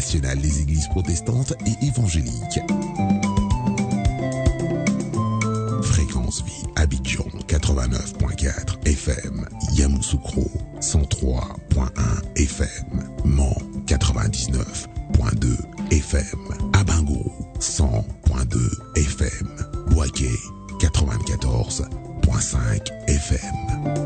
nationale des églises protestantes et évangéliques. Fréquence Vie Abidjan 89.4 FM, Yamoussoukro 103.1 FM, Mans 99.2 FM, Abango 100.2 FM, Bouaké 94.5 FM.